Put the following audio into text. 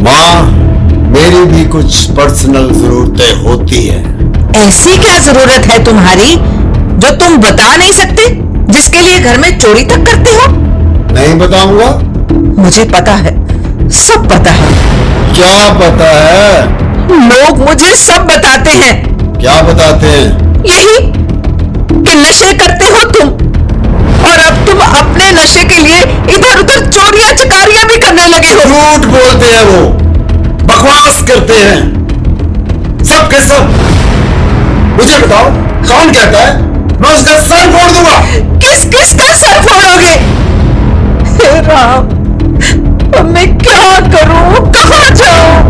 माँ, मेरी भी कुछ पर्सनल जरूरतें होती है। ऐसी क्या जरूरत है तुम्हारी जो तुम बता नहीं सकते, जिसके लिए घर में चोरी तक करते हो? नहीं बताऊंगा। मुझे पता है, सब पता है। क्या पता है? लोग मुझे सब बताते हैं। क्या बताते हैं? यही कि नशे करते हो तुम, और अब तुम अपने नशे के लिए इधर उधर चोरियां चकारियां भी करने लगे हो। झूठ बोलते हैं वो, बकवास करते हैं, सब के सब। मुझे बताओ, कौन कहता है? मैं उसका सर फोड़ दूंगा। किस किस का सर फोड़ोगे? हे राम, अब मैं क्या करूं, कहां जाऊं?